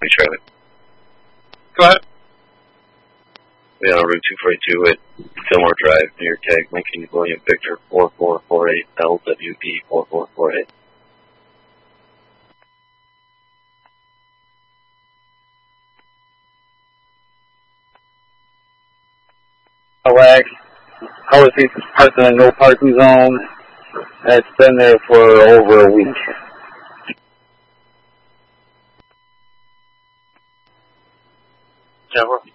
We traffic. Go ahead. We on Route 242 at Fillmore Drive, New York Tag, Lincoln William Victor 4448 LWP 4448. Relax. Howard Street is parked in a no parking zone. It's been there for over a week. Jennifer?